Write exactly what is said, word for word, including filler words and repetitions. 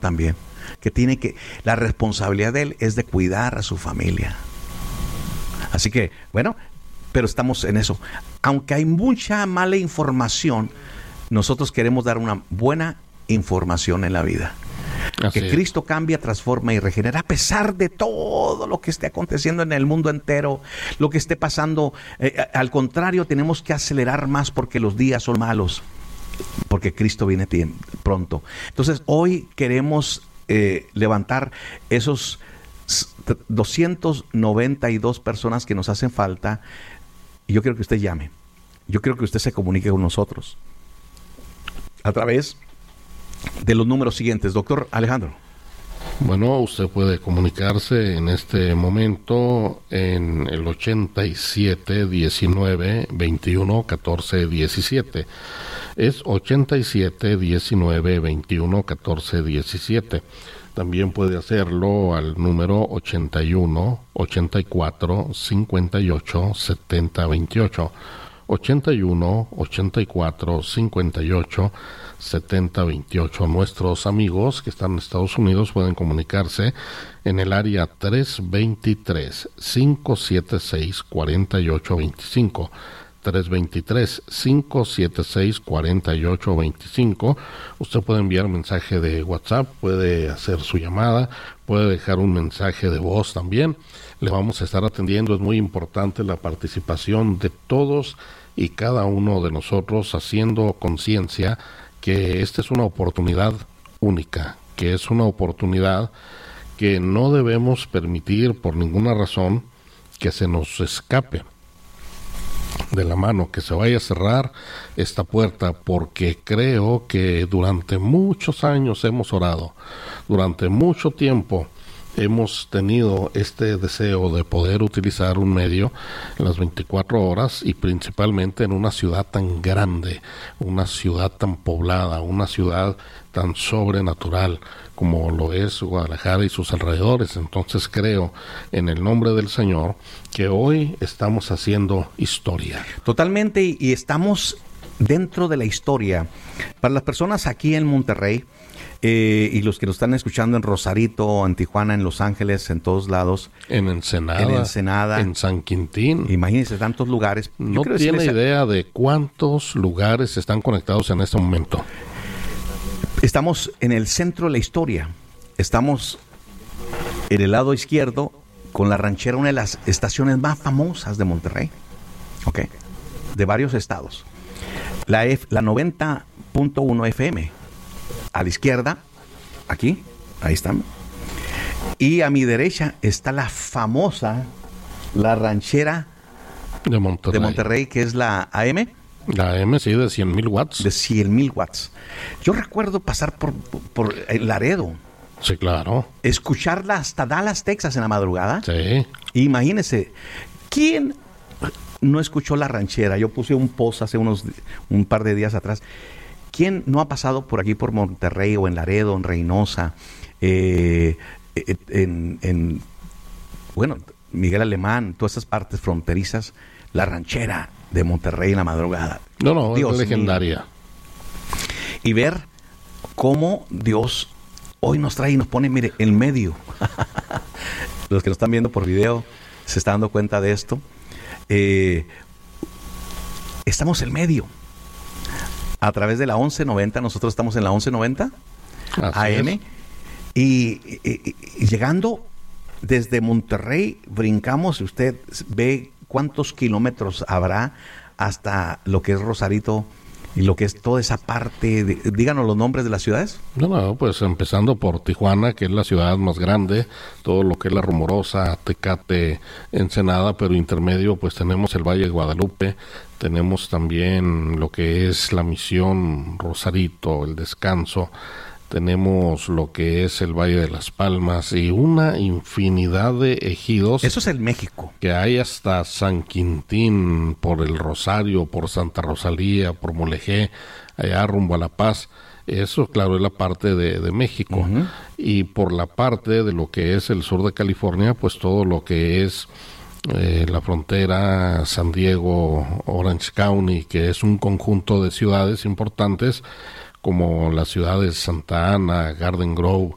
también, que tiene que, la responsabilidad de él es de cuidar a su familia. Así que, bueno, pero estamos en eso. Aunque hay mucha mala información, nosotros queremos dar una buena información en la vida. Así que Cristo cambia, transforma y regenera a pesar de todo lo que esté aconteciendo en el mundo entero, lo que esté pasando. Eh, al contrario, tenemos que acelerar más porque los días son malos, porque Cristo viene pronto. Entonces, hoy queremos eh, levantar esos doscientas noventa y dos personas que nos hacen falta. Y yo quiero que usted llame. Yo quiero que usted se comunique con nosotros a través de los números siguientes. Doctor Alejandro. Bueno, usted puede comunicarse en este momento en el ochenta y siete, diecinueve, veintiuno, catorce, diecisiete. Es ochenta y siete, diecinueve, veintiuno, catorce, diecisiete. También puede hacerlo al número ochenta y uno, ochenta y cuatro, cincuenta y ocho, setenta, veintiocho. ochenta y uno, ochenta y cuatro, cincuenta y ocho, setenta, veintiocho. Nuestros amigos que están en Estados Unidos pueden comunicarse en el área tres dos tres, cinco siete seis, cuatro ocho dos cinco. tres dos tres, cinco siete seis, cuatro ocho dos cinco. Usted puede enviar un mensaje de WhatsApp, puede hacer su llamada, puede dejar un mensaje de voz también. Le vamos a estar atendiendo. Es muy importante la participación de todos y cada uno de nosotros, haciendo conciencia que esta es una oportunidad única, que es una oportunidad que no debemos permitir por ninguna razón que se nos escape de la mano, que se vaya a cerrar esta puerta, porque creo que durante muchos años hemos orado, durante mucho tiempo hemos tenido este deseo de poder utilizar un medio en las veinticuatro horas, y principalmente en una ciudad tan grande, una ciudad tan poblada, una ciudad tan sobrenatural como lo es Guadalajara y sus alrededores. Entonces creo, en el nombre del Señor, que hoy estamos haciendo historia. Totalmente, y, y estamos dentro de la historia. Para las personas aquí en Monterrey, Eh, y los que nos están escuchando en Rosarito, en Tijuana, en Los Ángeles, en todos lados. En Ensenada. En Ensenada. En San Quintín. Imagínense tantos lugares. No tiene idea de cuántos lugares están conectados en este momento. Estamos en el centro de la historia. Estamos en el lado izquierdo con La Ranchera, una de las estaciones más famosas de Monterrey. Ok. De varios estados. La, F, la noventa punto uno F M. A la izquierda, aquí, ahí están. Y a mi derecha está la famosa, La Ranchera de Monterrey, de Monterrey, que es la A M. La A M, sí, de cien mil watts. De cien mil watts. Yo recuerdo pasar por, por el Laredo. Sí, claro. Escucharla hasta Dallas, Texas, en la madrugada. Sí. Imagínense, ¿quién no escuchó La Ranchera? Yo puse un post hace unos un par de días atrás. ¿Quién no ha pasado por aquí, por Monterrey, o en Laredo, en Reynosa, eh, en, en, bueno, Miguel Alemán, todas esas partes fronterizas, La Ranchera de Monterrey en la madrugada? No, no, Dios es legendaria. Mío. Y ver cómo Dios hoy nos trae y nos pone, mire, en medio. Los que nos están viendo por video se están dando cuenta de esto. Eh, estamos en medio. A través de la once noventa, nosotros estamos en la once noventa A M, y, y, y llegando desde Monterrey, brincamos, y usted ve cuántos kilómetros habrá hasta lo que es Rosarito y lo que es toda esa parte. De, díganos los nombres de las ciudades. No, no, pues empezando por Tijuana, que es la ciudad más grande, todo lo que es La Rumorosa, Tecate, Ensenada, pero intermedio pues tenemos el Valle de Guadalupe. Tenemos también lo que es La Misión, Rosarito, El Descanso. Tenemos lo que es el Valle de las Palmas y una infinidad de ejidos. Eso es el México. Que hay hasta San Quintín, por el Rosario, por Santa Rosalía, por Mulegé, allá rumbo a La Paz. Eso, claro, es la parte de, de México. Uh-huh. Y por la parte de lo que es el sur de California, pues todo lo que es Eh, la frontera, San Diego, Orange County, que es un conjunto de ciudades importantes como las ciudades Santa Ana, Garden Grove,